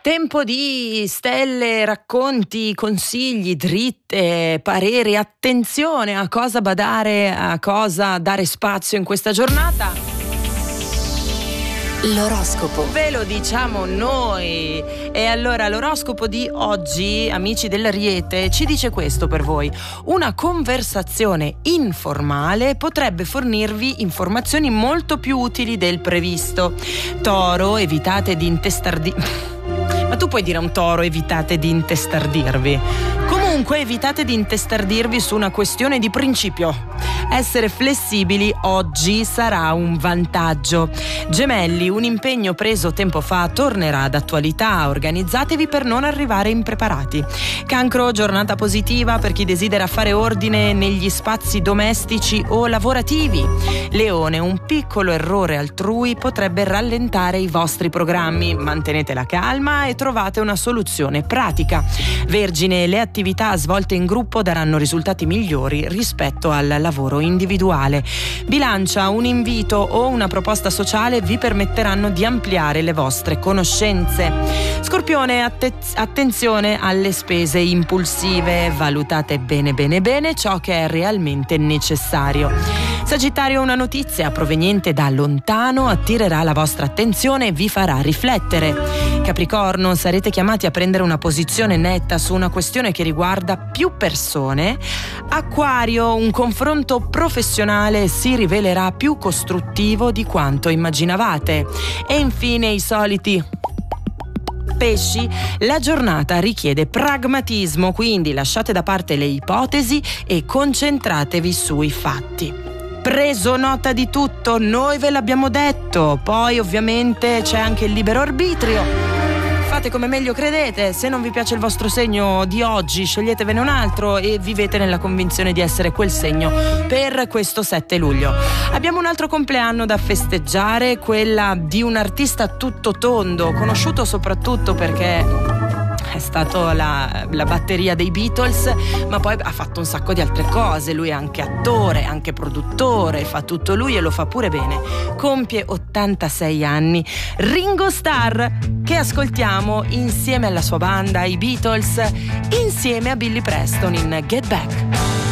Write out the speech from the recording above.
Tempo di stelle, racconti, consigli, dritte, pareri, attenzione a cosa badare, a cosa dare spazio in questa giornata. L'oroscopo. Ve lo diciamo noi. E allora l'oroscopo di oggi, amici dell'Ariete, ci dice questo per voi. Una conversazione informale potrebbe fornirvi informazioni molto più utili del previsto. Toro, evitate di Ma tu puoi dire a un toro evitate di intestardirvi. Comunque evitate di intestardirvi su una questione di principio. Essere flessibili oggi sarà un vantaggio. Gemelli, un impegno preso tempo fa tornerà d'attualità. Organizzatevi per non arrivare impreparati. Cancro, giornata positiva per chi desidera fare ordine negli spazi domestici o lavorativi. Leone, un piccolo errore altrui potrebbe rallentare i vostri programmi. Mantenete la calma e trovate una soluzione pratica. Vergine, le attività svolte in gruppo daranno risultati migliori rispetto al lavoro individuale. Bilancia, un invito o una proposta sociale vi permetteranno di ampliare le vostre conoscenze. Scorpione, attenzione alle spese impulsive, valutate bene ciò che è realmente necessario. Sagittario, una notizia proveniente da lontano attirerà la vostra attenzione e vi farà riflettere. Capricorno, sarete chiamati a prendere una posizione netta su una questione che riguarda più persone. Acquario, un confronto professionale si rivelerà più costruttivo di quanto immaginavate. E infine i soliti Pesci, la giornata richiede pragmatismo, quindi lasciate da parte le ipotesi e concentratevi sui fatti. Preso nota di tutto, noi ve l'abbiamo detto, poi ovviamente c'è anche il libero arbitrio. Fate come meglio credete, se non vi piace il vostro segno di oggi sceglietevene un altro e vivete nella convinzione di essere quel segno per questo 7 luglio. Abbiamo un altro compleanno da festeggiare, quella di un artista tutto tondo, conosciuto soprattutto perché è stato la batteria dei Beatles, ma poi ha fatto un sacco di altre cose. Lui è anche attore, anche produttore, fa tutto lui e lo fa pure bene. Compie 86 anni. Ringo Starr, che ascoltiamo insieme alla sua banda, i Beatles, insieme a Billy Preston in Get Back.